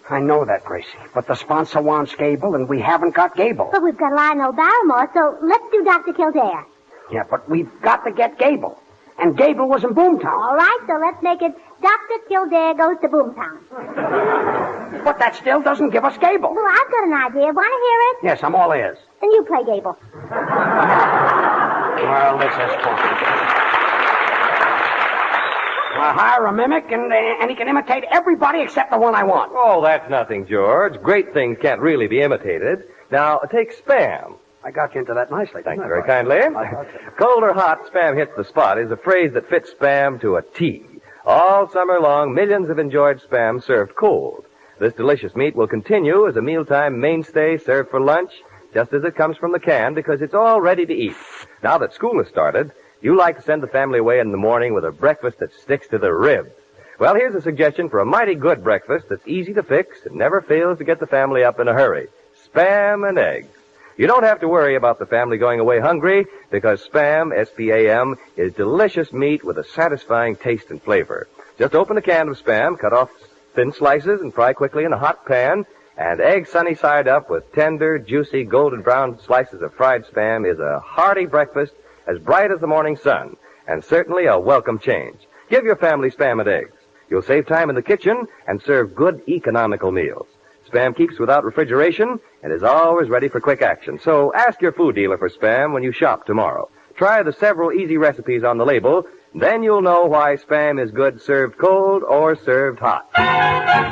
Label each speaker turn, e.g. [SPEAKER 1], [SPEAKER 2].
[SPEAKER 1] I know that, Gracie. But the sponsor wants Gable, and we haven't got Gable.
[SPEAKER 2] But we've got Lionel Barrymore, so let's do Dr. Kildare.
[SPEAKER 1] Yeah, but we've got to get Gable. And Gable was in Boomtown.
[SPEAKER 2] All right, so let's make it Dr. Kildare goes to Boomtown.
[SPEAKER 1] But that still doesn't give us Gable.
[SPEAKER 2] Well, I've got an idea. Want to hear it?
[SPEAKER 1] Yes, I'm all ears.
[SPEAKER 2] Then you play Gable.
[SPEAKER 1] Well, this is fun. I'll hire a mimic, and he can imitate everybody except the one I want.
[SPEAKER 3] Oh, that's nothing, George. Great things can't really be imitated. Now, take Spam.
[SPEAKER 1] I got you into that nicely.
[SPEAKER 3] Thank you very kindly. Cold or hot, Spam hits the spot is a phrase that fits Spam to a T. All summer long, millions have enjoyed Spam served cold. This delicious meat will continue as a mealtime mainstay served for lunch, just as it comes from the can, because it's all ready to eat. Now that school has started, you like to send the family away in the morning with a breakfast that sticks to the ribs. Well, here's a suggestion for a mighty good breakfast that's easy to fix and never fails to get the family up in a hurry. Spam and eggs. You don't have to worry about the family going away hungry because Spam, S-P-A-M, is delicious meat with a satisfying taste and flavor. Just open a can of Spam, cut off thin slices, and fry quickly in a hot pan. And egg sunny side up with tender, juicy, golden brown slices of fried Spam is a hearty breakfast as bright as the morning sun, and certainly a welcome change. Give your family Spam and eggs. You'll save time in the kitchen and serve good, economical meals. Spam keeps without refrigeration and is always ready for quick action. So ask your food dealer for Spam when you shop tomorrow. Try the several easy recipes on the label, then you'll know why Spam is good served cold or served hot.